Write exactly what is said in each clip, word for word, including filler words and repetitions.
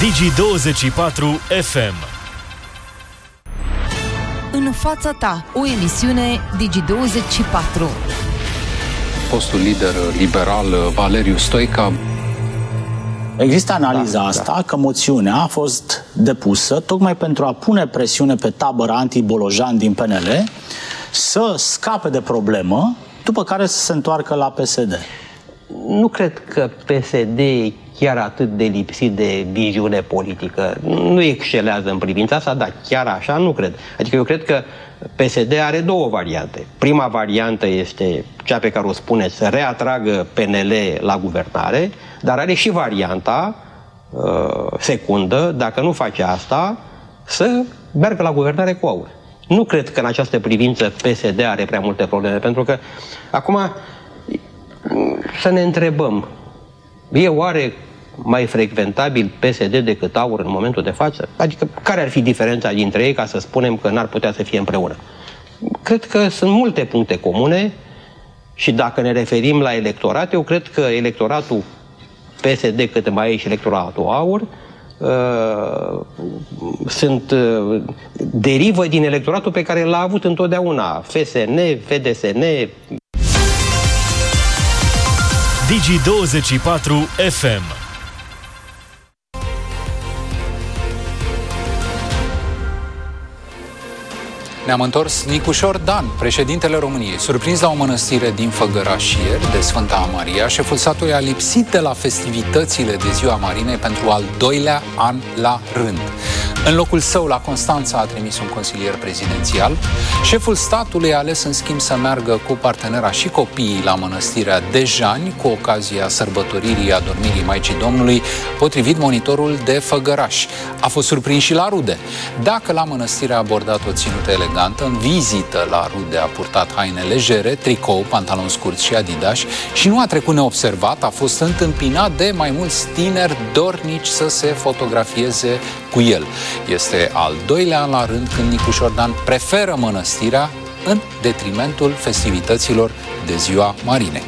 Digi douăzeci și patru F M. În fața ta, o emisiune Digi douăzeci și patru. Fostul lider liberal Valeriu Stoica. Există analiza da, asta da. că moțiunea a fost depusă tocmai pentru a pune presiune pe tabăra anti-Bolojan din P N L să scape de problemă, după care să se întoarcă la P S D. Nu cred că P S D e chiar atât de lipsit de viziune politică. Nu excelează în privința asta, dar chiar așa nu cred. Adică eu cred că P S D are două variante. Prima variantă este cea pe care o spune, să reatragă P N L la guvernare, dar are și varianta uh, secundă, dacă nu face asta, să meargă la guvernare cu aur. Nu cred că în această privință P S D are prea multe probleme, pentru că acum să ne întrebăm, e oare mai frecventabil P S D decât aur în momentul de față? Adică care ar fi diferența dintre ei ca să spunem că n-ar putea să fie împreună? Cred că sunt multe puncte comune și dacă ne referim la electorat, eu cred că electoratul P S D, cât mai e și electoratul aur, uh, sunt uh, derivă din electoratul pe care l-a avut întotdeauna F S N, F D S N. Digi douăzeci și patru F M. Ne-am întors. Nicușor Dan, președintele României, surprins la o mănăstire din Făgăraș ieri, de Sfânta Maria, șeful statului a lipsit de la festivitățile de Ziua Marinei pentru al doilea an la rând. În locul său, la Constanța, a trimis un consilier prezidențial. Șeful statului a ales, în schimb, să meargă cu partenera și copiii la mănăstirea Dejani, cu ocazia sărbătoririi adormirii Maicii Domnului, potrivit monitorul de Făgăraș. A fost surprins și la rude. Dacă la mănăstire a abordat o ținută elegantă, în vizită la rude a purtat haine legere, tricou, pantaloni scurți și adidași și nu a trecut neobservat, a fost întâmpinat de mai mulți tineri dornici să se fotografieze cu el. Este al doilea an la rând când Nicușor Dan preferă mănăstirea în detrimentul festivităților de Ziua Marinei.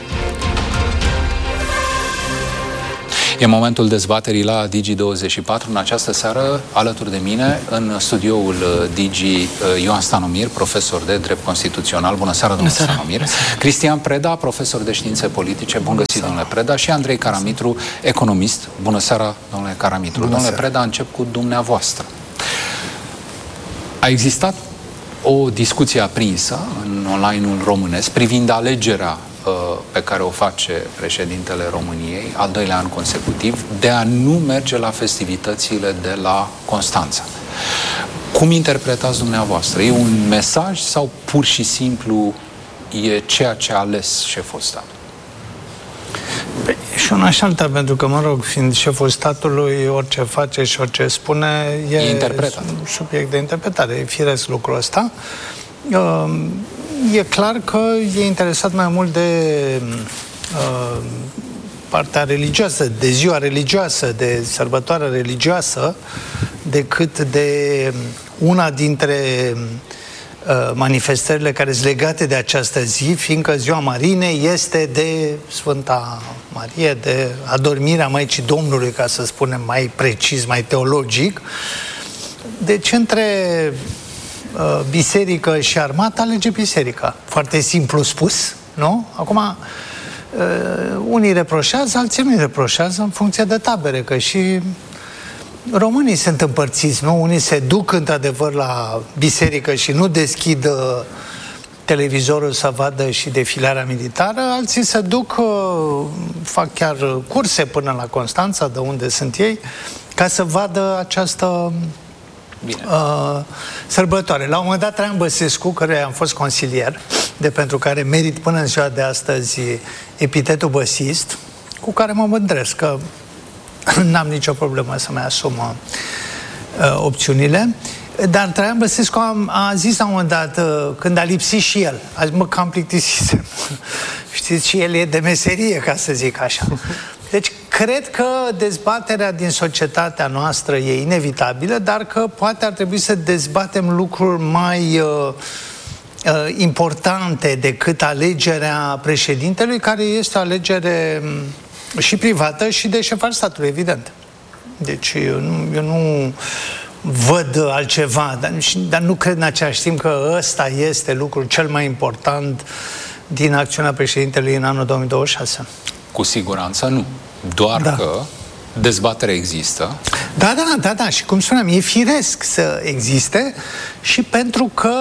E momentul dezbaterii la Digi douăzeci și patru. În această seară, alături de mine, în studioul Digi, Ioan Stanomir, profesor de drept constituțional. Bună seara, domnule Stanomir. Cristian Preda, profesor de științe politice. Bun găsit, domnule Preda. Și Andrei Caramitru, economist. Bună seara, domnule Caramitru. Bună domnule seara. Preda, încep cu dumneavoastră. A existat o discuție aprinsă în online-ul românesc privind alegerea pe care o face președintele României, al doilea an consecutiv, de a nu merge la festivitățile de la Constanța. Cum interpretați dumneavoastră? E un mesaj sau pur și simplu e ceea ce a ales șeful statului? Păi, și una și alta, pentru că, mă rog, fiind șeful statului, orice face și orice spune e, e interpretat. Subiect de interpretare. E firesc lucrul ăsta. Uh, E clar că e interesat mai mult de uh, partea religioasă, de ziua religioasă, de sărbătoarea religioasă, decât de una dintre uh, manifestările care sunt legate de această zi, fiindcă Ziua Marinei este de Sfânta Marie, de adormirea Maicii Domnului, ca să spunem mai precis, mai teologic. Deci între biserică și armată, alege biserica. Foarte simplu spus, nu? Acum, unii reproșează, alții nu reproșează în funcție de tabere, că și românii sunt împărțiți, nu? Unii se duc într-adevăr la biserică și nu deschid televizorul să vadă și defilarea militară, alții se duc, fac chiar curse până la Constanța, de unde sunt ei, ca să vadă această Uh, sărbătoare. La un moment dat, Traian Băsescu, care am fost consilier, de pentru care merit până în ziua de astăzi epitetul băsist, cu care mă mândresc, că n-am nicio problemă să-mi asum uh, opțiunile. Dar Traian Băsescu a, a zis la un moment dat, uh, când a lipsit și el, a zis, mă, cam plictisisem. Știți, și el e de meserie, ca să zic așa. Deci, cred că dezbaterea din societatea noastră e inevitabilă, dar că poate ar trebui să dezbatem lucruri mai uh, uh, importante decât alegerea președintelui, care este o alegere și privată și de șef al statului, evident. Deci eu nu, eu nu văd altceva, dar, dar nu cred în același timp că ăsta este lucrul cel mai important din acțiunea președintelui în anul două mii douăzeci și șase. Cu siguranță nu. Doar da. că dezbaterea există. Da, da, da, da. Și cum spuneam, e firesc să existe și pentru că,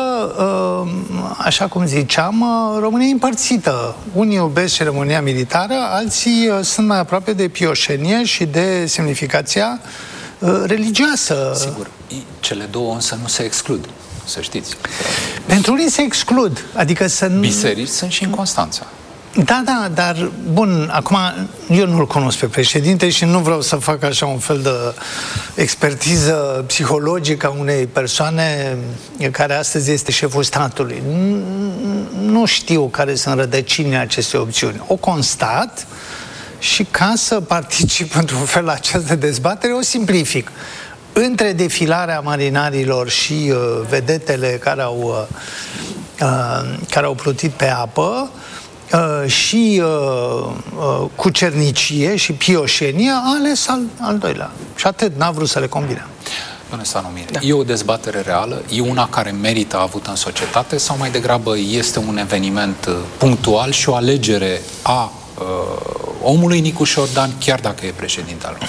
așa cum ziceam, România e împărțită. Unii iubesc ceremonia militară, alții sunt mai aproape de pioșenie și de semnificația religioasă. Sigur, cele două însă nu se exclud, să știți. Pentru unii se exclud, adică să nu... Biserici sunt și în Constanța. Da, da, dar, bun, acum eu nu-l cunosc pe președinte și nu vreau să fac așa un fel de expertiză psihologică a unei persoane care astăzi este șeful statului. Nu știu care sunt rădăcinile acestei opțiuni. O constat și ca să particip într-un fel la această dezbatere, o simplific. Între defilarea marinarilor și uh, vedetele care au, uh, uh, care au plutit pe apă, Uh, și uh, uh, cucernicie și pioșenie, a ales al, al doilea. Și atât, n-a vrut să le combine. Doamne Stanomir, da. E o dezbatere reală? E una care merită avută în societate sau mai degrabă este un eveniment uh, punctual și o alegere a uh, omului Nicu Șordan, chiar dacă e președinte al lui?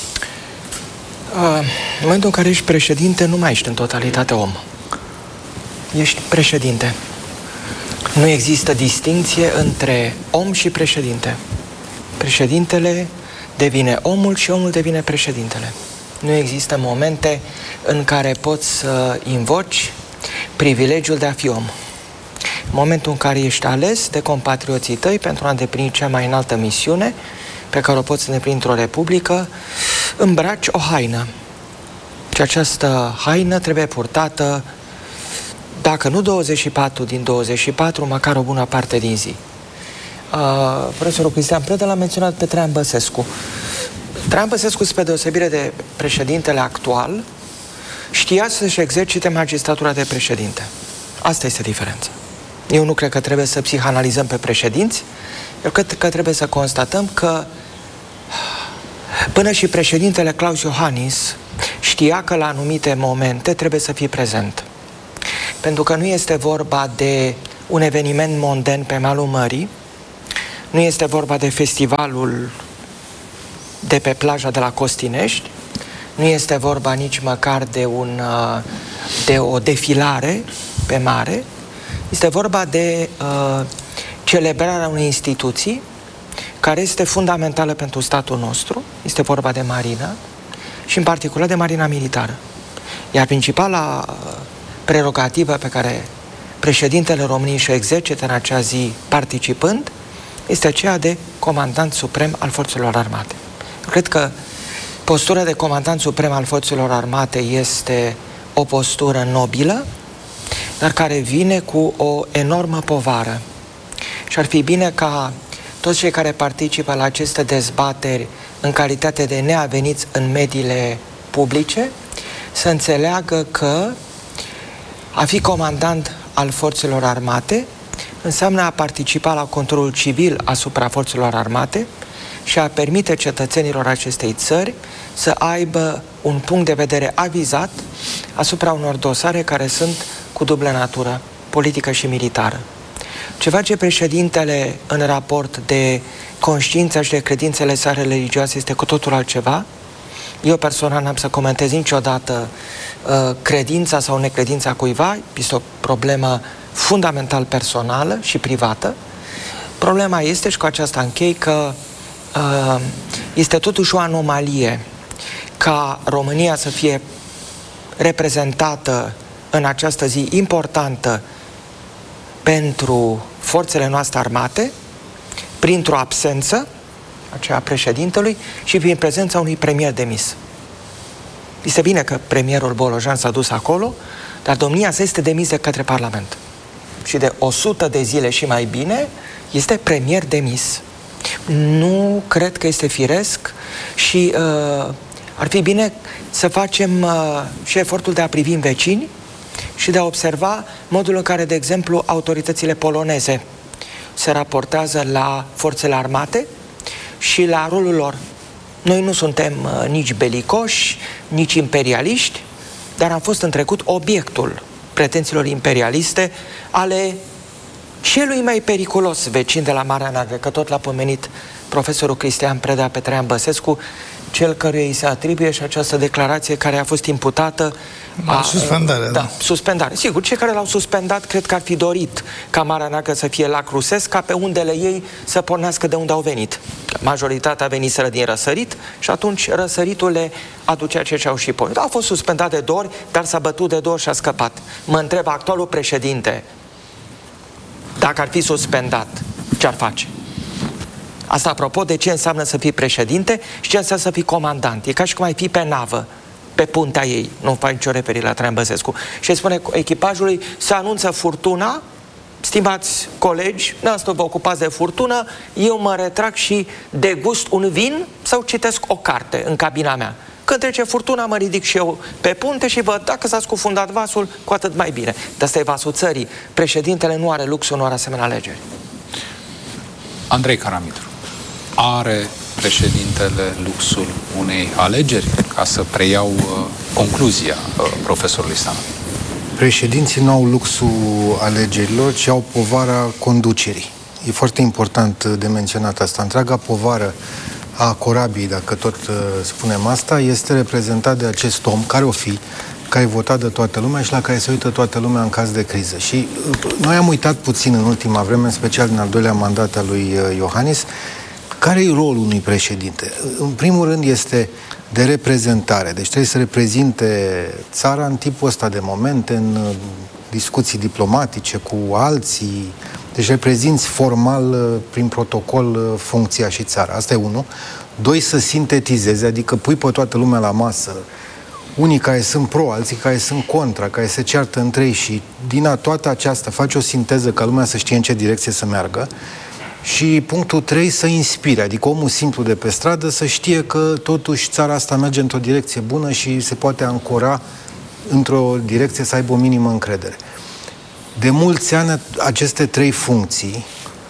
Uh, în momentul în care ești președinte, nu mai ești în totalitate om. Ești președinte. Nu există distinție între om și președinte. Președintele devine omul și omul devine președintele. Nu există momente în care poți să invoci privilegiul de a fi om. În momentul în care ești ales de compatrioții tăi pentru a îndeplini cea mai înaltă misiune pe care o poți îndeplini într-o republică, îmbraci o haină. Și această haină trebuie purtată, dacă nu douăzeci și patru din douăzeci și patru, măcar o bună parte din zi. Uh, profesorul Cristian Preda l-a menționat pe Traian Băsescu. Traian Băsescu, spre deosebire de președintele actual, știa să-și exercite magistratura de președinte. Asta este diferența. Eu nu cred că trebuie să psihanalizăm pe președinți, eu cred că trebuie să constatăm că până și președintele Klaus Iohannis știa că la anumite momente trebuie să fie prezent. Pentru că nu este vorba de un eveniment monden pe malul mării, nu este vorba de festivalul de pe plaja de la Costinești, nu este vorba nici măcar de, un, de o defilare pe mare, este vorba de uh, celebrarea unei instituții care este fundamentală pentru statul nostru, este vorba de marină și în particular de marina militară. Iar principala prerogativă pe care președintele României și-o exercită în acea zi participând este aceea de comandant suprem al Forțelor Armate. Cred că postura de comandant suprem al Forțelor Armate este o postură nobilă, dar care vine cu o enormă povară. Și ar fi bine ca toți cei care participă la aceste dezbateri în calitate de neaveniți în mediile publice să înțeleagă că a fi comandant al Forțelor Armate înseamnă a participa la controlul civil asupra Forțelor Armate și a permite cetățenilor acestei țări să aibă un punct de vedere avizat asupra unor dosare care sunt cu dublă natură, politică și militară. Ce face președintele în raport de conștiința și de credințele sale religioase este cu totul altceva. Eu personal n-am să comentez niciodată uh, credința sau necredința cuiva, este o problemă fundamental personală și privată. Problema este, și cu aceasta închei, că uh, este totuși o anomalie ca România să fie reprezentată în această zi importantă pentru forțele noastre armate, printr-o absență, aceea a președintelui, și prin prezența unui premier demis. Este bine că premierul Bolojan s-a dus acolo, dar domnia sa este demis de către Parlament. Și de o sută de zile și mai bine este premier demis. Nu cred că este firesc și uh, ar fi bine să facem uh, și efortul de a privi în vecini și de a observa modul în care, de exemplu, autoritățile poloneze se raportează la forțele armate și la rolul lor. Noi nu suntem uh, nici belicoși, nici imperialiști, dar am fost în trecut obiectul pretențiilor imperialiste ale celui mai periculos vecin de la Marea Neagră, că tot l-a pomenit profesorul Cristian Preda pe Traian Băsescu, cel căruia îi se atribuie și această declarație care a fost imputată a, suspendare, da, da, suspendare. Sigur, cei care l-au suspendat cred că ar fi dorit ca Marea Neagră să fie lac rusesc, ca pe undele ei să pornească de unde au venit. Majoritatea veniseră din răsărit și atunci răsăritul le aducea ce au și pornit. Au fost suspendate de două ori, dar s-a bătut de două ori și a scăpat. Mă întreb actualul președinte, dacă ar fi suspendat, ce-ar face? Asta apropo de ce înseamnă să fii președinte și ce înseamnă să fii comandant. E ca și cum ai fi pe navă, pe puntea ei. Nu fac nicio referire la Traian Băsescu. Și îi spune echipajului, se anunță furtuna, stimați colegi, noastră vă ocupați de furtună, eu mă retrag și degust un vin sau citesc o carte în cabina mea. Când trece furtuna, mă ridic și eu pe punte și văd dacă s-a scufundat vasul, cu atât mai bine. De asta e vasul țării. Președintele nu are luxul unor asemenea alegeri. Andrei Caramitru, are președintele luxul unei alegeri? Ca să preiau uh, concluzia uh, profesorului Stanu. Președinții nu au luxul alegerilor, ci au povara conducerii. E foarte important de menționat asta. Întreaga povară a corabiei, dacă tot uh, spunem asta, este reprezentat de acest om, care o fi, care e votat de toată lumea și la care se uită toată lumea în caz de criză. Și uh, noi am uitat puțin în ultima vreme, în special din al doilea mandat al lui uh, Iohannis, care e rolul unui președinte? În primul rând este de reprezentare. Deci trebuie să reprezinte țara în tipul ăsta de momente, în uh, discuții diplomatice cu alții. Deci reprezinți formal, prin protocol, funcția și țara. Asta e unul. Doi, să sintetizeze, adică pui pe toată lumea la masă, unii care sunt pro, alții care sunt contra, care se ceartă între ei și din toată aceasta faci o sinteză ca lumea să știe în ce direcție să meargă. Și punctul trei, să inspire, adică omul simplu de pe stradă să știe că totuși țara asta merge într-o direcție bună și se poate ancora într-o direcție să aibă o minimă încredere. De mulți ani aceste trei funcții,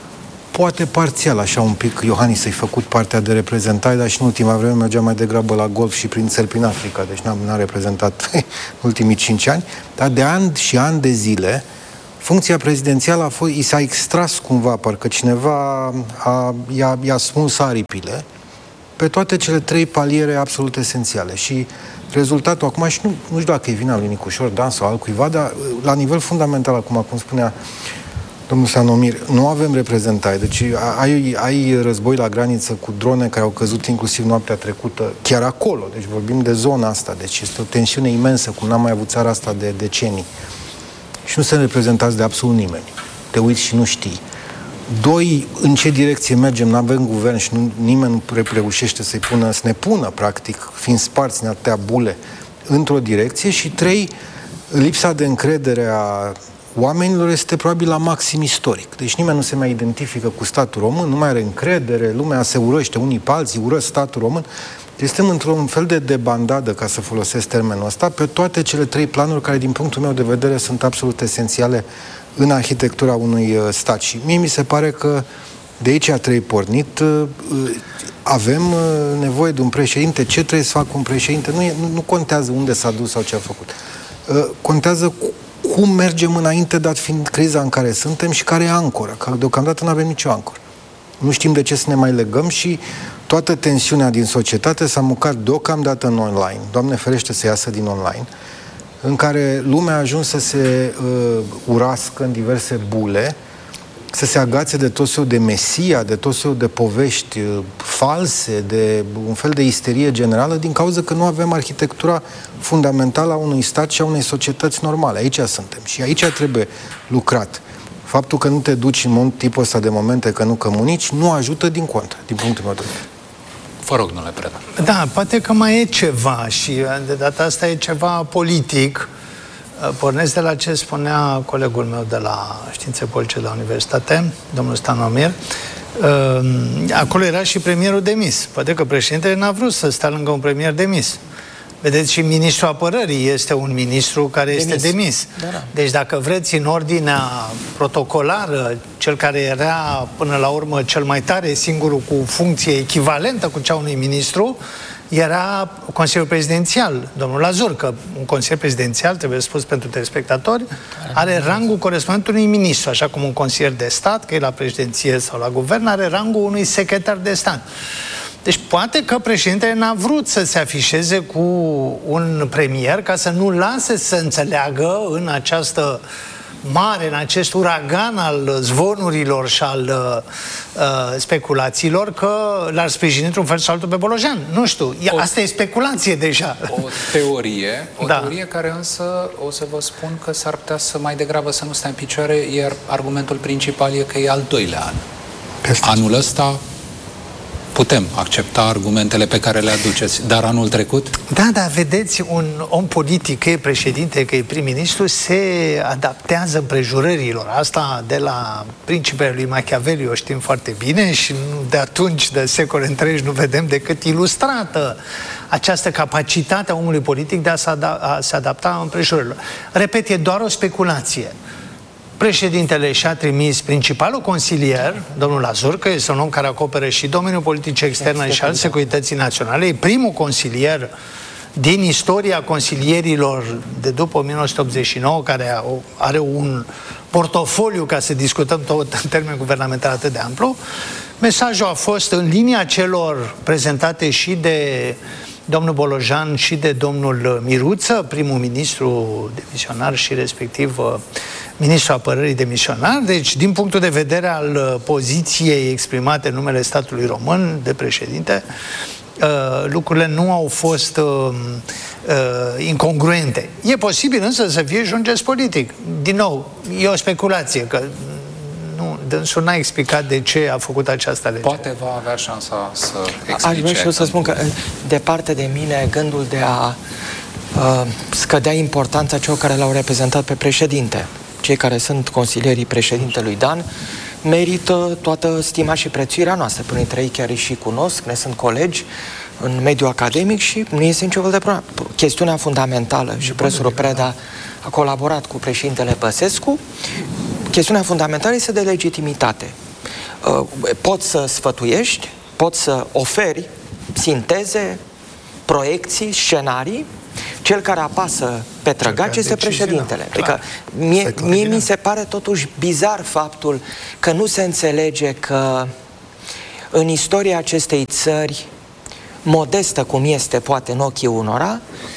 poate parțial, așa un pic, Iohannis să-i făcut partea de reprezentare, dar și în ultima vreme mergea mai degrabă la golf și prin țări prin Africa, deci n-a, n-a reprezentat în ultimii cinci ani, dar de ani și ani de zile, funcția prezidențială a fost, i s-a extras cumva, parcă cineva a, i-a, i-a smuls aripile pe toate cele trei paliere absolut esențiale. Și rezultatul acum, și nu, nu știu dacă e vina lui Nicușor Dan sau altcuiva, dar la nivel fundamental, acum, cum spunea domnul Stanomir, nu avem reprezentare. Deci ai, ai război la graniță cu drone care au căzut inclusiv noaptea trecută, chiar acolo. Deci vorbim de zona asta. Deci este o tensiune imensă, cum n-am mai avut țara asta de decenii. Și nu sunt reprezentați de absolut nimeni. Te uiți și nu știi. Doi, în ce direcție mergem? Nu avem guvern și nu, nimeni nu reușește să-i pună, să ne pună, practic, fiind sparți în atâtea bule, într-o direcție. Și trei, lipsa de încredere a oamenilor este probabil la maxim istoric. Deci nimeni nu se mai identifică cu statul român, nu mai are încredere, lumea se urăște unii pe alții, urăsc statul român. Deci suntem într-un fel de debandadă, ca să folosesc termenul ăsta, pe toate cele trei planuri care, din punctul meu de vedere, sunt absolut esențiale în arhitectura unui stat. Și mie mi se pare că de aici a trei pornit, avem nevoie de un președinte. Ce trebuie să facă un președinte? Nu, e, nu, nu contează unde s-a dus sau ce a făcut. Contează cum mergem înainte, dat fiind criza în care suntem și care e ancora. Că deocamdată nu avem nicio ancoră. Nu știm de ce să ne mai legăm și toată tensiunea din societate s-a mucat deocamdată în online. Doamne ferește să iasă din online, în care lumea a ajuns să se uh, urască în diverse bule, să se agațe de tot soiul de mesia, de tot soiul de povești uh, false, de un fel de isterie generală, din cauza că nu avem arhitectura fundamentală a unui stat și a unei societăți normale. Aici suntem și aici trebuie lucrat. Faptul că nu te duci în tipul ăsta de momente, că nu comunici, nu ajută, din contră, din punctul meu de vedere. Vă rog, domnule Preda. Da, poate că mai e ceva și de data asta e ceva politic. Pornesc de la ce spunea colegul meu de la Științe Politice de la Universitate, domnul Stanomir. Acolo era și premierul demis. Poate că președintele n-a vrut să stea lângă un premier demis. Vedeți, și ministrul apărării este un ministru care demis. este demis. Da, da. Deci dacă vreți, în ordinea protocolară, cel care era până la urmă cel mai tare, singurul cu funcție echivalentă cu cea unui ministru, era Consiliul Prezidențial, domnul Lazur, că un Consiliu Prezidențial, trebuie spus pentru telespectatori, are rangul corespondent unui ministru, așa cum un consilier de stat, că e la președinție sau la guvern, are rangul unui secretar de stat. Deci poate că președintele n-a vrut să se afișeze cu un premier ca să nu lase să înțeleagă în această mare, în acest uragan al zvonurilor și al uh, speculațiilor, că l-ar sprijini într-un fel sau altul pe Bolojan. Nu știu, o, asta e speculație deja. O teorie, o da. teorie care însă, o să vă spun că s-ar putea să mai degrabă să nu stea în picioare, iar argumentul principal e că e al doilea an. Peste Anul ăsta putem accepta argumentele pe care le aduceți, dar anul trecut? Da, da, vedeți, un om politic, că e președinte, că e prim-ministru, se adaptează împrejurărilor. Asta de la principiile lui Machiavelli o știm foarte bine și de atunci, de secole întregi, nu vedem decât ilustrată această capacitate a omului politic de a se, ada- a se adapta împrejurărilor. Repet, e doar o speculație. Președintele și-a trimis principalul consilier, domnul Lazur, că este un om care acoperă și domeniul politic extern și al securității naționale, e primul consilier din istoria consilierilor de după o mie nouă sute optzeci și nouă, care are un portofoliu, ca să discutăm tot în termen guvernamental atât de amplu. Mesajul a fost în linia celor prezentate și de domnul Bolojan și de domnul Miruță, primul ministru demisionar și respectiv ministrul apărării demisionar. Deci, din punctul de vedere al poziției exprimate în numele statului român de președinte, lucrurile nu au fost incongruente. E posibil însă să fie și un gest politic. Din nou, e o speculație, că nu, dânsul n-a explicat de ce a făcut această alegere. Poate va avea șansa să explice. Aș vrea și eu să spun că, departe de mine, gândul de a uh, scădea importanța celor care l-au reprezentat pe președinte. Cei care sunt consilierii președintelui Dan merită toată stima și prețuirea noastră. Până dintre ei chiar îi și cunosc, ne sunt colegi în mediul academic și nu este nicio fel de problemă. Chestiunea fundamentală, și profesorul Preda a colaborat cu președintele Băsescu, chestiunea fundamentală este de legitimitate. Poți să sfătuiești, poți să oferi sinteze, proiecții, scenarii. Cel care apasă pe trăgaci este președintele. Adică mie, mie mi se pare totuși bizar faptul că nu se înțelege că în istoria acestei țări, modestă cum este poate în ochii unora,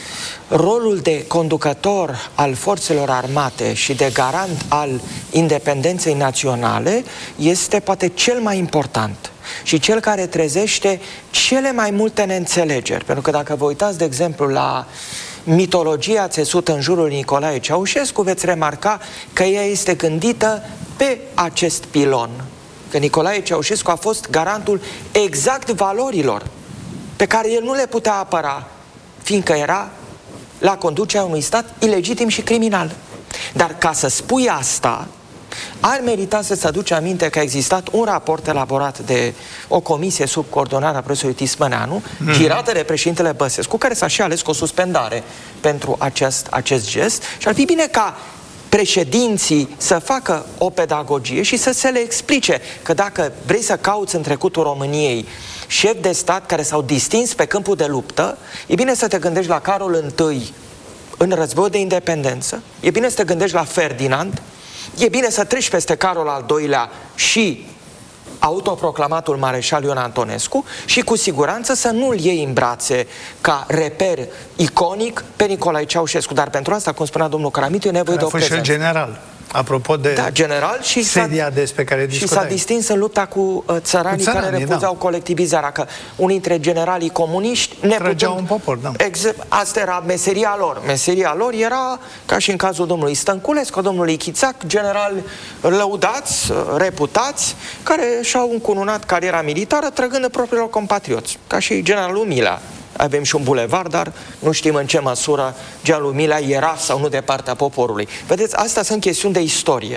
rolul de conducător al forțelor armate și de garant al independenței naționale este poate cel mai important și cel care trezește cele mai multe neînțelegeri. Pentru că dacă vă uitați, de exemplu, la mitologia țesută în jurul Nicolae Ceaușescu, veți remarca că ea este gândită pe acest pilon. Că Nicolae Ceaușescu a fost garantul exact valorilor pe care el nu le putea apăra, fiindcă era la conducerea unui stat ilegitim și criminal. Dar ca să spui asta, ar merita să-ți aduce aminte că a existat un raport elaborat de o comisie sub coordonarea profesorului Tismăneanu, mm. girată de președintele Băsescu, care s-a și ales cu o suspendare pentru acest, acest gest, și ar fi bine ca președinții să facă o pedagogie și să se le explice că dacă vrei să cauți în trecutul României șefi de stat care s-au distins pe câmpul de luptă, e bine să te gândești la Carol întâi în războiul de independență, e bine să te gândești la Ferdinand, e bine să treci peste Carol al doilea și autoproclamatul mareșal Ion Antonescu și cu siguranță să nu-l iei în brațe ca reper iconic pe Nicolae Ceaușescu. Dar pentru asta, cum spunea domnul Caramitu, e nevoie de o prezență. A fost și general. Apropo de da, general și seria despre care și s-a distins în lupta cu uh, țăranii, cu țăranii care refuzau da. colectivizarea, că unii dintre generalii comuniști trăgeau un popor, da. Asta era meseria lor. Meseria lor era, ca și în cazul domnului Stănculescu, domnului Chițac, generali lăudați, reputați, care și-au încununat cariera militară trăgând de propriilor compatrioți, ca și generalul Milea. Avem și un bulevard, dar nu știm în ce măsură generalul Milea era sau nu de partea poporului. Vedeți, astea sunt chestiuni de istorie.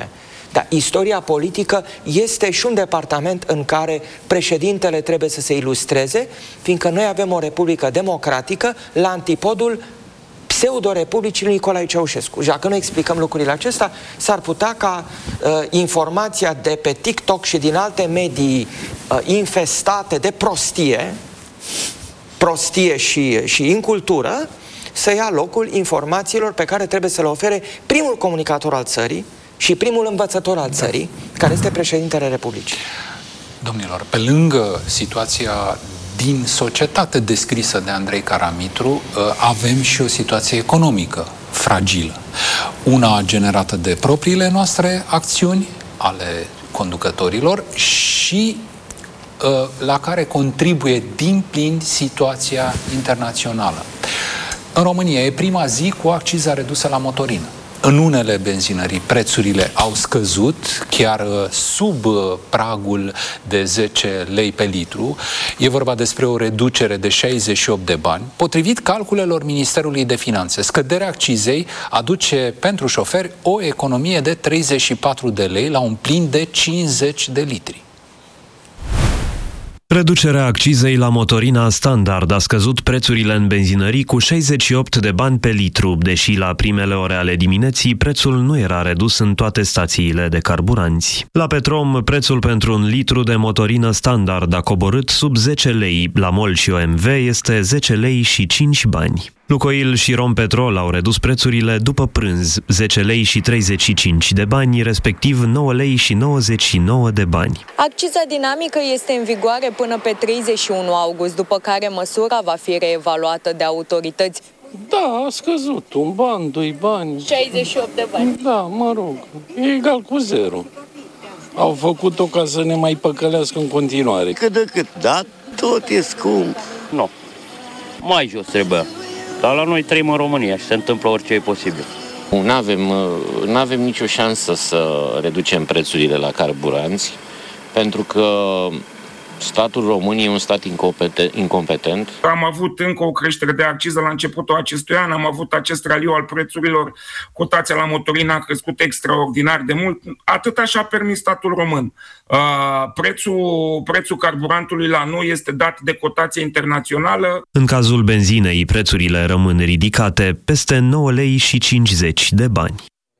Dar istoria politică este și un departament în care președintele trebuie să se ilustreze, fiindcă noi avem o republică democratică la antipodul pseudo-republicii lui Nicolae Ceaușescu. Și dacă nu explicăm lucrurile acestea, s-ar putea ca uh, informația de pe TikTok și din alte medii uh, infestate de prostie, prostie și, și incultură, să ia locul informațiilor pe care trebuie să le ofere primul comunicator al țării și primul învățător al țării, care este președintele Republicii. Domnilor, pe lângă situația din societate descrisă de Andrei Caramitru, avem și o situație economică fragilă. Una generată de propriile noastre acțiuni, ale conducătorilor, și la care contribuie din plin situația internațională. În România e prima zi cu acciza redusă la motorină. În unele benzinării prețurile au scăzut chiar sub pragul de zece lei pe litru. E vorba despre o reducere de șaizeci și opt de bani. Potrivit calculelor Ministerului de Finanțe, scăderea accizei aduce pentru șoferi o economie de treizeci și patru de lei la un plin de cincizeci de litri. Reducerea accizei la motorina standard a scăzut prețurile în benzinării cu șaizeci și opt de bani pe litru, deși la primele ore ale dimineții prețul nu era redus în toate stațiile de carburanți. La Petrom, prețul pentru un litru de motorină standard a coborât sub zece lei, la MOL și O M V este zece lei și cinci bani. Lucoil și Rompetrol au redus prețurile după prânz, zece lei și treizeci și cinci de bani, respectiv nouă lei și nouăzeci și nouă de bani. Acciza dinamică este în vigoare până pe treizeci și unu august, după care măsura va fi reevaluată de autorități. Da, a scăzut, un ban, doi bani. șaizeci și opt de bani. Da, mă rog, e egal cu zero. Au făcut-o ca să ne mai păcălească în continuare. Cât de cât, da, tot e scump. Nu, mai jos trebuia. Dar la noi trăim în România și se întâmplă orice e posibil. Nu avem, nu avem nicio șansă să reducem prețurile la carburanți, pentru că statul României e un stat incompetent. Am avut încă o creștere de acciză la începutul acestui an, am avut acest raliu al prețurilor, cotația la motorină a crescut extraordinar de mult, atât așa a permis statul român. Uh, prețul, prețul carburantului la noi este dat de cotație internațională. În cazul benzinei, prețurile rămân ridicate, peste nouă lei și cincizeci de bani.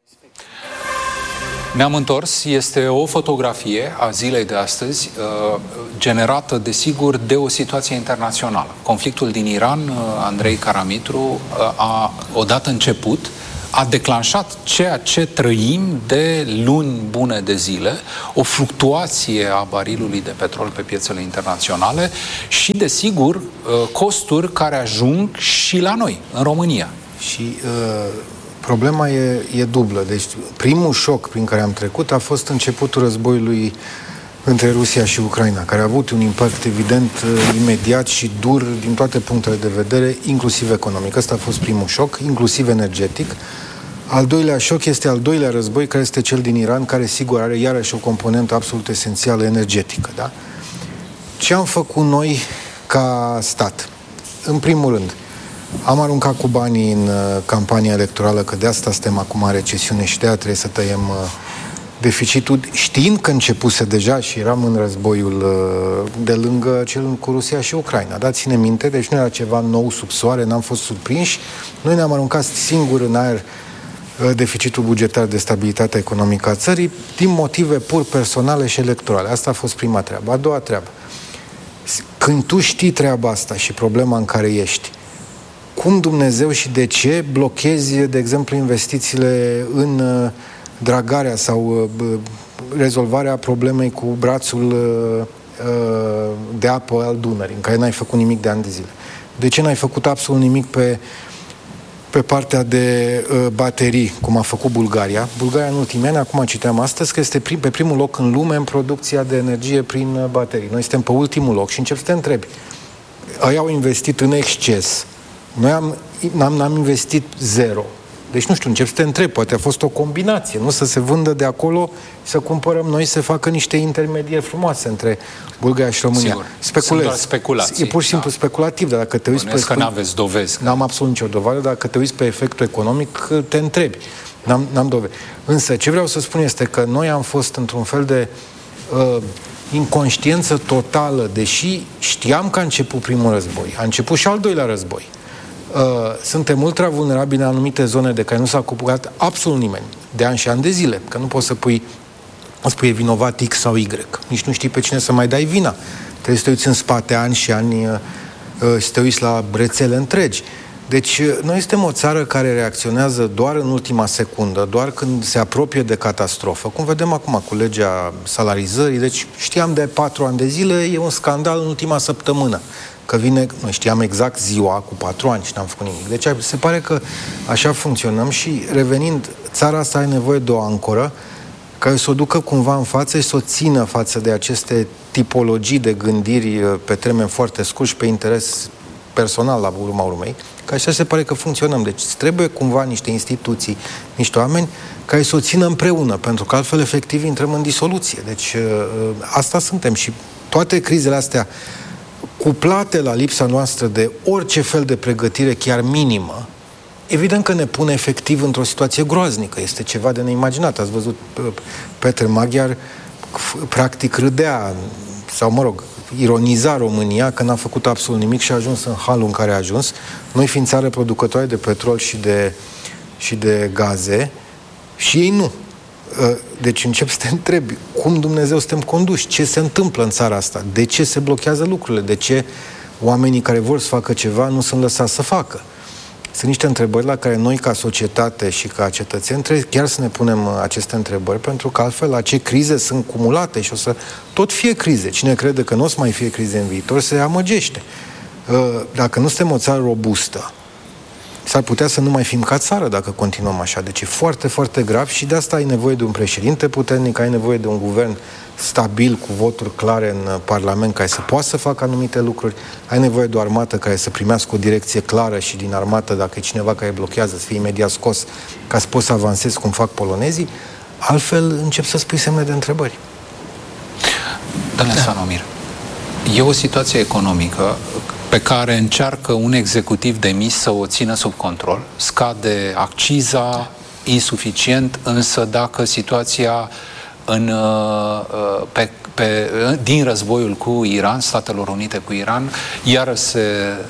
Ne-am întors, este o fotografie a zilei de astăzi, generată, desigur, de o situație internațională. Conflictul din Iran, Andrei Caramitru, a odată început, a declanșat ceea ce trăim de luni bune de zile, o fluctuație a barilului de petrol pe piețele internaționale și, desigur, costuri care ajung și la noi, în România. Și... Uh... Problema e, e dublă. Deci primul șoc prin care am trecut a fost începutul războiului între Rusia și Ucraina, care a avut un impact evident, imediat și dur din toate punctele de vedere, inclusiv economic. Ăsta a fost primul șoc, inclusiv energetic. Al doilea șoc este al doilea război, care este cel din Iran, care sigur are iarăși o componentă absolut esențială energetică. Da? Ce am făcut noi ca stat? În primul rând, am aruncat cu banii în uh, campania electorală, că de asta suntem acum în recesiune și de aia trebuie să tăiem uh, deficitul, știind că începuse deja și eram în războiul uh, de lângă cel cu Rusia și Ucraina. Da, ține minte, deci nu era ceva nou sub soare, n-am fost surprinși. Noi ne-am aruncat singur în aer uh, deficitul bugetar de stabilitate economică a țării din motive pur personale și electorale. Asta a fost prima treabă. A doua treabă. Când tu știi treaba asta și problema în care ești, cum Dumnezeu și de ce blochezi, de exemplu, investițiile în uh, dragarea sau uh, rezolvarea problemei cu brațul uh, de apă al Dunării, în care n-ai făcut nimic de ani de zile? De ce n-ai făcut absolut nimic pe, pe partea de uh, baterii, cum a făcut Bulgaria? Bulgaria în ultimii ani, acum citeam astăzi, că este prim, pe primul loc în lume în producția de energie prin uh, baterii. Noi suntem pe ultimul loc și încep să te întrebi. Ei au investit în exces. Noi am, n-am, n-am investit zero. Deci, nu știu, încep să te întreb, poate a fost o combinație, nu? Să se vândă de acolo, să cumpărăm noi, să facă niște intermedieri frumoase între Bulgaria și România. Sigur, Speculez. sunt doar speculații. E pur și simplu da. speculativ, dar dacă te uiți pe... că n-aveți dovezi. N-am absolut nicio dovadă, dar dacă te uiți pe efectul economic, te întrebi. N-am, n-am dovedi. Însă, ce vreau să spun este că noi am fost într-un fel de uh, inconștiență totală, deși știam că a început primul război, a început și al doilea război. Uh, suntem ultra vulnerabili în anumite zone de care nu s-a ocupat absolut nimeni, de ani și ani de zile, că nu poți să pui, să pui vinovat X sau Y. Nici nu știi pe cine să mai dai vina. Trebuie să te uiți în spate ani și ani, uh, să te uiți la rețele întregi. Deci, noi suntem o țară care reacționează doar în ultima secundă, doar când se apropie de catastrofă. Cum vedem acum cu legea salarizării, deci știam de patru ani de zile, e un scandal în ultima săptămână. Că vine, noi știam exact ziua cu patru ani și n-am făcut nimic. Deci se pare că așa funcționăm și revenind, țara asta are nevoie de o ancoră care să o ducă cumva în față și să o țină față de aceste tipologii de gândiri pe termen foarte scurt și pe interes personal la urma urmei, că așa se pare că funcționăm. Deci trebuie cumva niște instituții, niște oameni care să o țină împreună, pentru că altfel efectiv intrăm în disoluție. Deci asta suntem și toate crizele astea cuplate la lipsa noastră de orice fel de pregătire, chiar minimă, evident că ne pune efectiv într-o situație groaznică. Este ceva de neimaginat. Ați văzut, Petre Maghiar practic râdea, sau mă rog, ironiza România că n-a făcut absolut nimic și a ajuns în halul în care a ajuns. Noi fiind țară producătoare de petrol și de, și de gaze, și ei nu. Deci încep să te întrebi, cum Dumnezeu suntem conduși? Ce se întâmplă în țara asta? De ce se blochează lucrurile? De ce oamenii care vor să facă ceva nu sunt lăsați să facă? Sunt niște întrebări la care noi, ca societate și ca cetățeni, trebuie chiar să ne punem aceste întrebări, pentru că altfel la ce crize sunt cumulate și o să tot fie crize. Cine crede că nu o să mai fie crize în viitor se amăgește. Dacă nu suntem o țară robustă, s-ar putea să nu mai fim ca țară dacă continuăm așa. Deci e foarte, foarte grav și de asta ai nevoie de un președinte puternic, ai nevoie de un guvern stabil, cu voturi clare în Parlament, care să poată să facă anumite lucruri, ai nevoie de o armată care să primească o direcție clară și din armată, dacă e cineva care blochează, să fie imediat scos, ca să poți să avansezi cum fac polonezii, altfel încep să spui semne de întrebări. Domnule Sanomir, e o situație economică pe care încearcă un executiv demis să o țină sub control. Scade acciza insuficient, însă dacă situația în, pe, pe, din războiul cu Iran, Statelor Unite cu Iran, iar se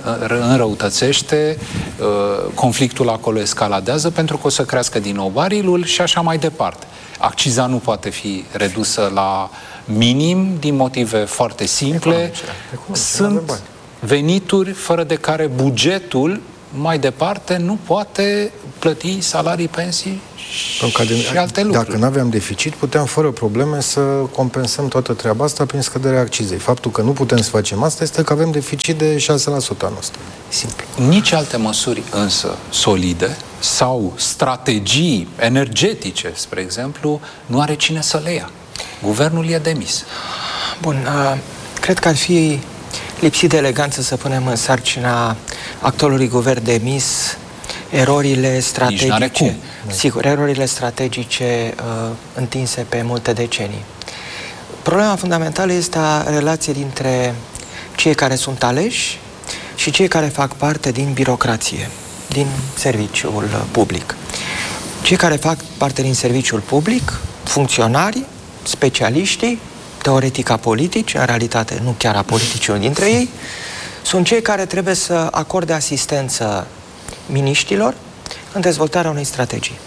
înrăutățește, conflictul acolo escaladează pentru că o să crească din nou barilul și așa mai departe. Acciza nu poate fi redusă la minim din motive foarte simple. Economice. Economice. Sunt venituri fără de care bugetul mai departe nu poate plăti salarii, pensii și, și alte lucruri. Dacă nu aveam deficit, puteam fără probleme să compensăm toată treaba asta prin scăderea accizei. Faptul că nu putem să facem asta este că avem deficit de șase la sută anul ăsta. Simplu. Nici alte măsuri însă solide sau strategii energetice, spre exemplu, nu are cine să le ia. Guvernul e demis. Bun, uh, cred că ar fi lipsit de eleganță să punem în sarcina actualului guvern demis erorile strategice, sigur, erorile strategice uh, întinse pe multe decenii. Problema fundamentală este a relației dintre cei care sunt aleși și cei care fac parte din birocrație, din serviciul public. Cei care fac parte din serviciul public, funcționarii, specialiștii, teoretic apolitici, în realitate nu chiar apolitici dintre ei, sunt cei care trebuie să acorde asistență miniștilor în dezvoltarea unei strategii.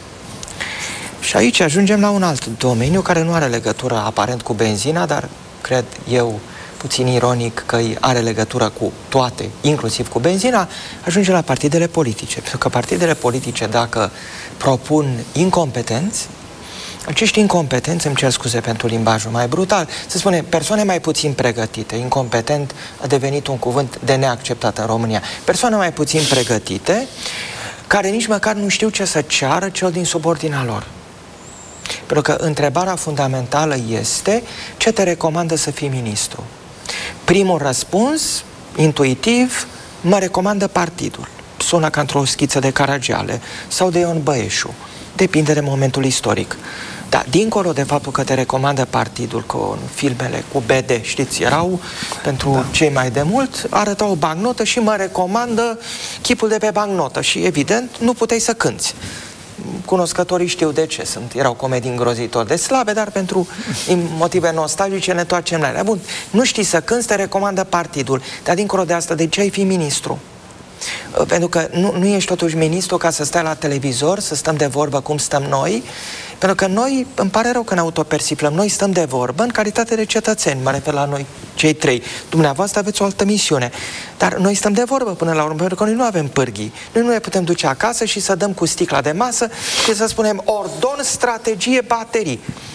Și aici ajungem la un alt domeniu care nu are legătură aparent cu benzina, dar cred eu puțin ironic că are legătură cu toate, inclusiv cu benzina, ajunge la partidele politice. Pentru că partidele politice, dacă propun incompetenți, acești incompetenți, îmi cer scuze pentru limbajul mai brutal, se spune persoane mai puțin pregătite. Incompetent a devenit un cuvânt de neacceptat în România. Persoane mai puțin pregătite, care nici măcar nu știu ce să ceară cel din subordinea lor. Pentru că întrebarea fundamentală este: ce te recomandă să fii ministru? Primul răspuns, intuitiv, mă recomandă partidul. Sună ca într-o schiță de Caragiale sau de Ion Băieșu. Depinde de momentul istoric. Dar dincolo de faptul că te recomandă partidul, cu filmele cu B D, știți, erau pentru da. cei mai de mult, arăta o bancnotă și mă recomandă chipul de pe bancnotă și evident nu puteai să cânți. cunoscătorii știu de ce sunt. Erau comedii îngrozitori de slabe, dar pentru motive nostalgice ne întoarcem la ele. Bun, nu știi să cânti, te recomandă partidul. Dar dincolo de asta, de ce ai fi ministru? Pentru că nu, nu ești totuși ministru ca să stai la televizor, să stăm de vorbă cum stăm noi, pentru că noi, îmi pare rău că ne autopersiplăm, noi stăm de vorbă în calitate de cetățeni, mă refer la noi, cei trei. Dumneavoastră aveți o altă misiune, dar noi stăm de vorbă până la urmă, pentru că noi nu avem pârghii. Noi nu ne putem duce acasă și să dăm cu sticla de masă și să spunem ordon, strategie, baterii.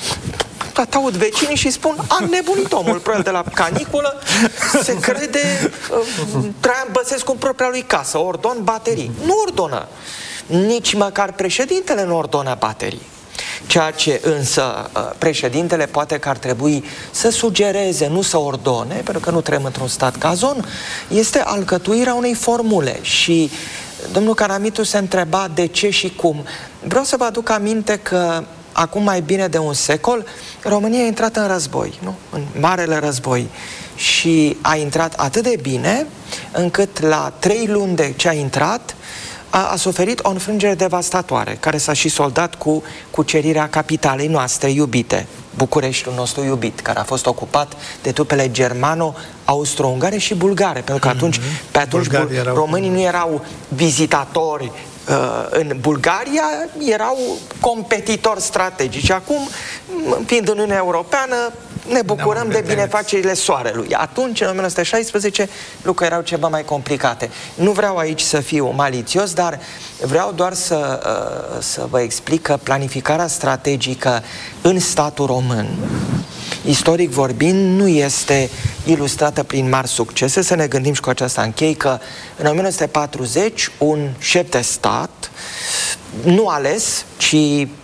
Tot aud vecinii și spun, a nebunit omul, probabil de la caniculă, se crede uh, Traian Băsescu în propria lui casă, ordon baterii. Nu ordonă. Nici măcar președintele nu ordonă baterii. Ceea ce însă președintele poate că ar trebui să sugereze, nu să ordone, pentru că nu trăim într-un stat cazon, este alcătuirea unei formule. Și domnul Caramitu se întreba de ce și cum. Vreau să vă aduc aminte că acum mai bine de un secol, România a intrat în război, nu? În marele război. Și a intrat atât de bine, încât la trei luni de ce a intrat, a, a suferit o înfrângere devastatoare, care s-a și soldat cu cucerirea capitalei noastre iubite, Bucureștiul nostru iubit, care a fost ocupat de trupele germano-austro-ungare și bulgare, pentru că atunci, mm-hmm. pe atunci bul- erau... românii nu erau vizitatori în Bulgaria, erau competitori strategici. Acum, fiind în Uniunea Europeană, ne bucurăm de binefacerile soarelui. Atunci, în o mie nouă sute șaisprezece, lucrurile erau ceva mai complicate. Nu vreau aici să fiu malițios, dar vreau doar să, să vă explic că planificarea strategică în statul român, istoric vorbind, nu este ilustrată prin mari succese. Să ne gândim și cu aceasta închei că în o mie nouă sute patruzeci un șef de stat, nu ales, ci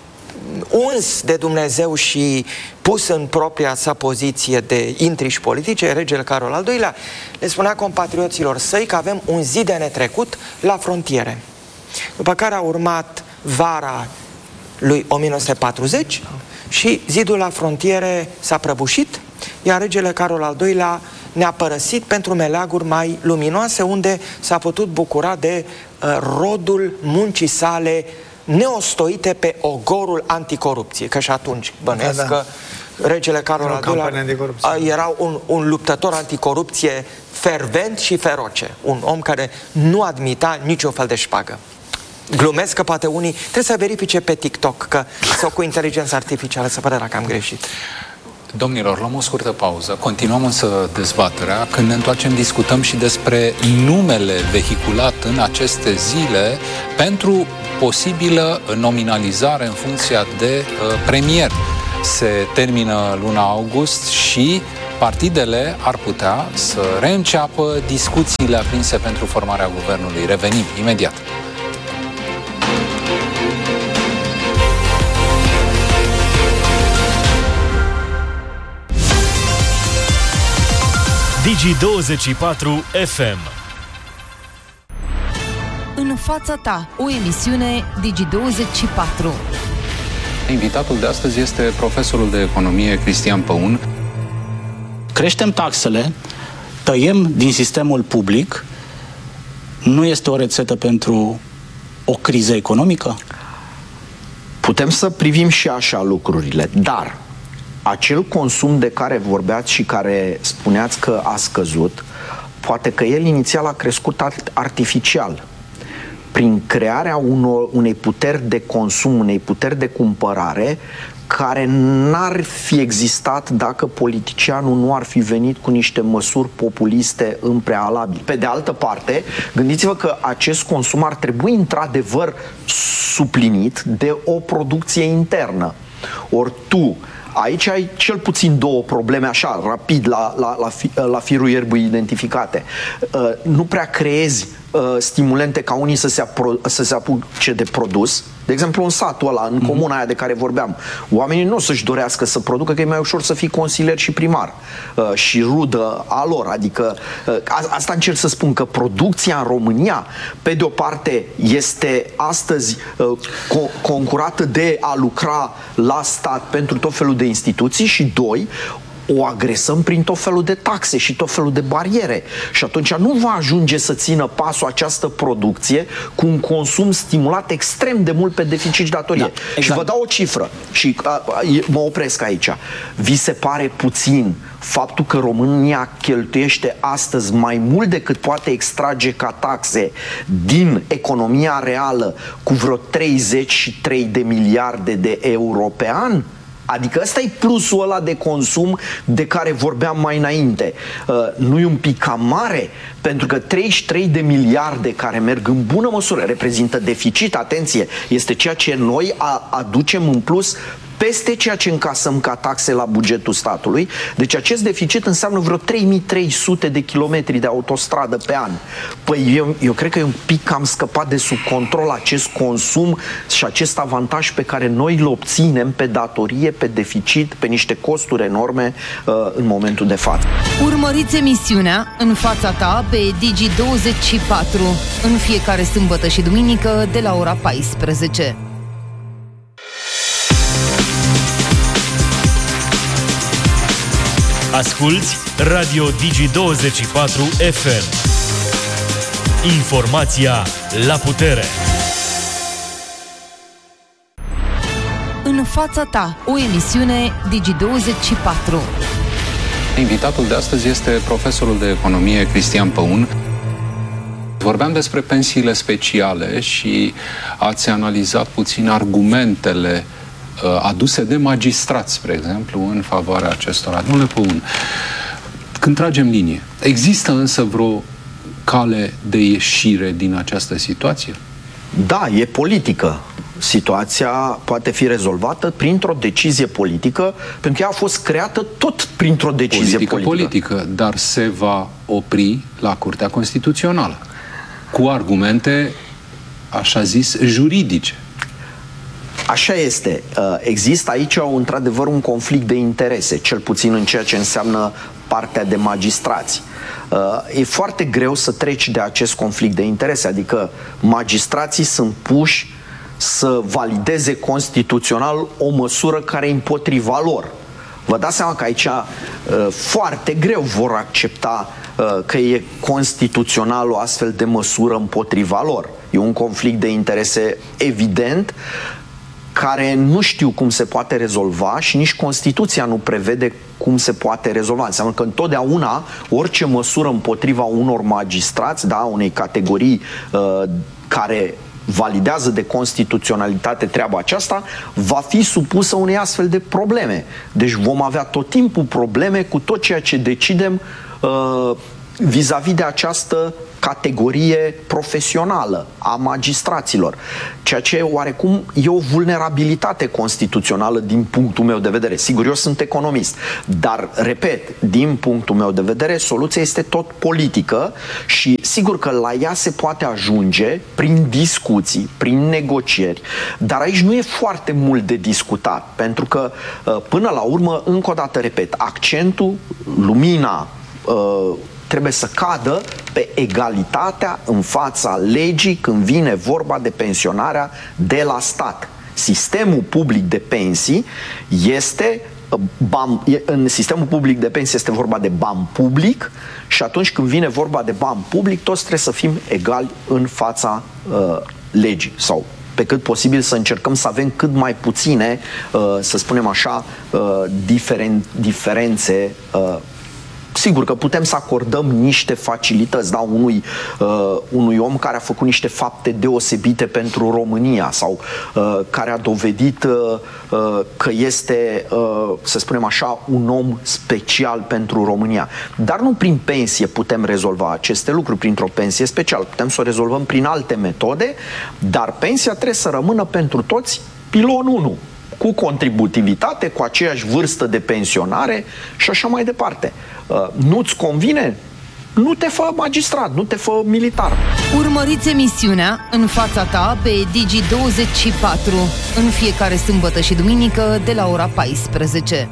uns de Dumnezeu și pus în propria sa poziție de intriși politice, regele Carol al doilea, le spunea compatrioților săi că avem un zid de netrecut la frontiere. După care a urmat vara lui o mie nouă sute patruzeci și zidul la frontiere s-a prăbușit, iar regele Carol al doilea ne-a părăsit pentru meleaguri mai luminoase, unde s-a putut bucura de uh, rodul muncii sale neostoite pe ogorul anticorupție. Că și atunci bănuiesc da, da. că regele Carol al doilea era un, un luptător anticorupție fervent și feroce. Un om care nu admita niciun fel de șpagă. Glumesc că poate unii trebuie să verifice pe TikTok că, sau cu inteligența artificială, să pare că am greșit. Domnilor, luăm o scurtă pauză. Continuăm însă dezbaterea. Când ne întoarcem, discutăm și despre numele vehiculat în aceste zile pentru posibilă nominalizare în funcția de uh, premier. Se termină luna august și partidele ar putea să reînceapă discuțiile aprinse pentru formarea guvernului. Revenim imediat. Digi douăzeci și patru F M. În fața ta, o emisiune Digi douăzeci și patru. Invitatul de astăzi este profesorul de economie Cristian Păun. Creștem taxele, tăiem din sistemul public, nu este o rețetă pentru o criză economică? Putem să privim și așa lucrurile, dar acel consum de care vorbeați și care spuneați că a scăzut, poate că el inițial a crescut artificial, prin crearea unor, unei puteri de consum, unei puteri de cumpărare, care n-ar fi existat dacă politicianul nu ar fi venit cu niște măsuri populiste în prealabil. Pe de altă parte, gândiți-vă că acest consum ar trebui într-adevăr suplinit de o producție internă. Ori tu aici ai cel puțin două probleme, așa, rapid, la, la, la, fi, la firul ierbii identificate. Uh, nu prea creezi uh, stimulente ca unii să se, apro- să se apuce de produs. De exemplu, în satul ăla, în comuna aia de care vorbeam, oamenii nu o să-și dorească să producă, că e mai ușor să fii consilier și primar uh, și rudă a lor. Adică, uh, asta încerc să spun, că producția în România, pe de o parte, este astăzi uh, co- concurată de a lucra la stat pentru tot felul de instituții și, doi, o agresăm prin tot felul de taxe și tot felul de bariere. Și atunci nu va ajunge să țină pasul această producție cu un consum stimulat extrem de mult pe deficit și datorie. Da, exact. Și vă dau o cifră și a, a, mă opresc aici. Vi se pare puțin faptul că România cheltuiește astăzi mai mult decât poate extrage ca taxe din economia reală cu vreo treizeci și trei de miliarde de euro pe an? Adică ăsta e plusul ăla de consum de care vorbeam mai înainte. Uh, nu e un pic cam mare? Pentru că treizeci și trei de miliarde care merg în bună măsură reprezintă deficit, atenție, este ceea ce noi aducem în plus peste ceea ce încasăm ca taxe la bugetul statului. Deci acest deficit înseamnă vreo trei mii trei sute de kilometri de autostradă pe an. Păi eu, eu cred că e un pic cam scăpat de sub control acest consum și acest avantaj pe care noi îl obținem pe datorie, pe deficit, pe niște costuri enorme uh, în momentul de față. Urmăriți emisiunea În fața ta pe Digi douăzeci și patru în fiecare sâmbătă și duminică de la ora paisprezece. Asculți Radio Digi douăzeci și patru F M. Informația la putere. În fața ta, o emisiune Digi douăzeci și patru. Invitatul de astăzi este profesorul de economie Cristian Păun. Vorbeam despre pensiile speciale și ați analizat puțin argumentele aduse de magistrați, spre exemplu, în favoarea acestora. Domnule Păun, când tragem linie, există însă vreo cale de ieșire din această situație? Da, e politică. Situația poate fi rezolvată printr-o decizie politică, pentru că ea a fost creată tot printr-o decizie politică. Politică, politică, dar se va opri la Curtea Constituțională cu argumente, așa zis, juridice. Așa este. Există aici, într-adevăr, un conflict de interese, cel puțin în ceea ce înseamnă partea de magistrați. E foarte greu să treci de acest conflict de interese, adică magistrații sunt puși să valideze constituțional o măsură care e împotriva lor. Vă dați seama că aici foarte greu vor accepta că e constituțional o astfel de măsură împotriva lor. E un conflict de interese evident, care nu știu cum se poate rezolva și nici Constituția nu prevede cum se poate rezolva. Înseamnă că întotdeauna orice măsură împotriva unor magistrați, da, unei categorii uh, care validează de constituționalitate treaba aceasta, va fi supusă unei astfel de probleme. Deci vom avea tot timpul probleme cu tot ceea ce decidem uh, vis-a-vis de această categorie profesională a magistraților, ceea ce oarecum e o vulnerabilitate constituțională din punctul meu de vedere. Sigur, eu sunt economist, dar, repet, din punctul meu de vedere, soluția este tot politică și sigur că la ea se poate ajunge prin discuții, prin negocieri, dar aici nu e foarte mult de discutat, pentru că, până la urmă, încă o dată, repet, accentul, lumina, trebuie să cadă pe egalitatea în fața legii când vine vorba de pensionarea de la stat. Sistemul public de pensii este bani, în sistemul public de pensii este vorba de bani public și atunci când vine vorba de bani public, toți trebuie să fim egali în fața uh, legii sau pe cât posibil să încercăm să avem cât mai puține, uh, să spunem așa, uh, diferen, diferențe uh, Sigur că putem să acordăm niște facilități, da, unui, uh, unui om care a făcut niște fapte deosebite pentru România sau uh, care a dovedit uh, uh, că este, uh, să spunem așa, un om special pentru România. Dar nu prin pensie putem rezolva aceste lucruri, printr-o pensie specială. Putem să o rezolvăm prin alte metode, dar pensia trebuie să rămână pentru toți pilon unu. Cu contributivitate, cu aceeași vârstă de pensionare și așa mai departe. Uh, nu-ți convine? Nu te fă magistrat, nu te fă militar. Urmăriți emisiunea În fața ta pe Digi douăzeci și patru în fiecare sâmbătă și duminică de la ora paisprezece.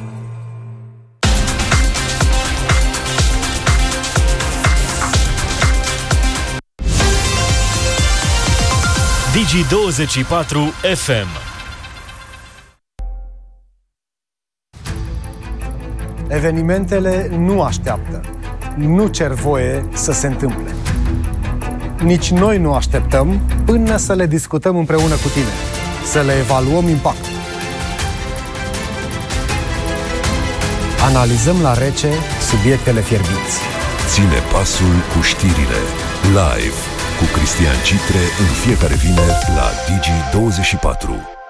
Digi douăzeci și patru F M. Evenimentele nu așteaptă, nu cer voie să se întâmple. Nici noi nu așteptăm până să le discutăm împreună cu tine, să le evaluăm impactul. Analizăm la rece subiectele fierbinți. Ține pasul cu știrile. Live cu Cristian Citre în fiecare vineri la Digi douăzeci și patru.